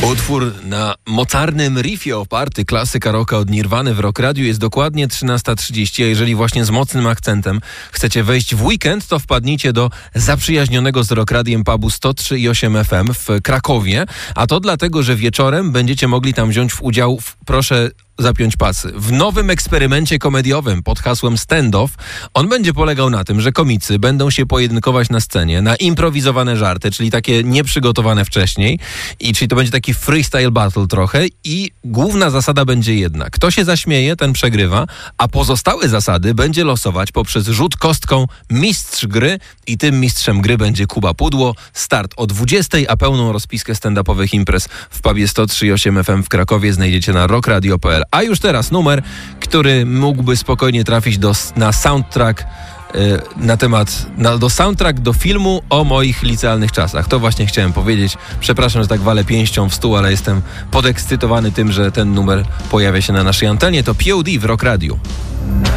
Utwór na mocarnym riffie oparty, klasyka rocka od Nirwany w Rock Radiu. Jest dokładnie 13:30, a jeżeli właśnie z mocnym akcentem chcecie wejść w weekend, to wpadnijcie do zaprzyjaźnionego z Rock Radiem pubu 103,8 FM w Krakowie, a to dlatego, że wieczorem będziecie mogli tam wziąć udział proszę zapiąć pasy, w nowym eksperymencie komediowym pod hasłem Stand-Off. On będzie polegał na tym, że komicy będą się pojedynkować na scenie, na improwizowane żarty, czyli takie nieprzygotowane wcześniej, czyli to będzie taki freestyle battle trochę i główna zasada będzie jedna. Kto się zaśmieje, ten przegrywa, a pozostałe zasady będzie losować poprzez rzut kostką mistrz gry i tym mistrzem gry będzie Kuba Pudło. Start o 20:00, a pełną rozpiskę stand-upowych imprez w pubie 103,8 FM w Krakowie znajdziecie na rockradio.pl. A już teraz numer, który mógłby spokojnie trafić na soundtrack soundtrack do filmu o moich licealnych czasach. To właśnie chciałem powiedzieć. Przepraszam, że tak walę pięścią w stół, ale jestem podekscytowany tym, że ten numer pojawia się na naszej antenie. To POD w Rock Radiu.